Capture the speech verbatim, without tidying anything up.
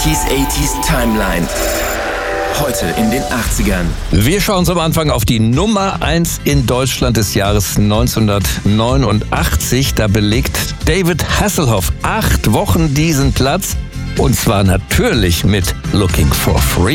neunziger achtziger Timeline. Heute in den achtzigern. Wir schauen zum Anfang auf die Nummer eins in Deutschland des Jahres neunzehnhundertneunundachtzig. Da belegt David Hasselhoff acht Wochen diesen Platz. Und zwar natürlich mit Looking for Freedom.